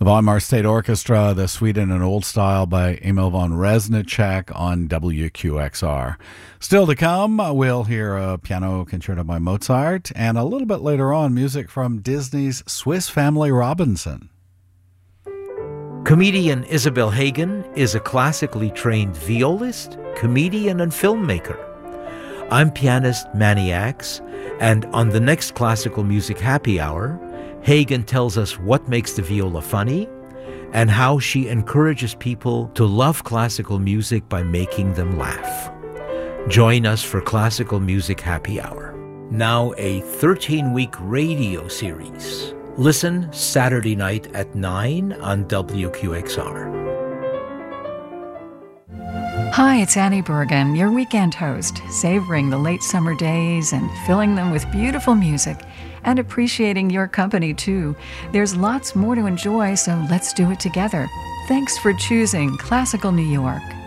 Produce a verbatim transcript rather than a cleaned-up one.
The Weimar State Orchestra, the Sweden in Old Style by Emil von Reznicek on W Q X R. Still to come, we'll hear a piano concerto by Mozart, and a little bit later on, music from Disney's Swiss Family Robinson. Comedian Isabel Hagen is a classically trained violist, comedian, and filmmaker. I'm pianist Manny Axe, and on the next Classical Music Happy Hour, Hagen tells us what makes the viola funny and how she encourages people to love classical music by making them laugh. Join us for Classical Music Happy Hour. Now a thirteen-week radio series. Listen Saturday night at nine on W Q X R. Hi, it's Annie Bergen, your weekend host, savoring the late summer days and filling them with beautiful music and appreciating your company too. There's lots more to enjoy, so let's do it together. Thanks for choosing Classical New York.